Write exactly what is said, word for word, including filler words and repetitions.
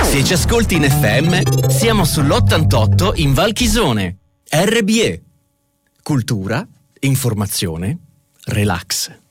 Se ci ascolti in F M, siamo sull'ottantotto in Val Chisone. R B E. Cultura, informazione, relax.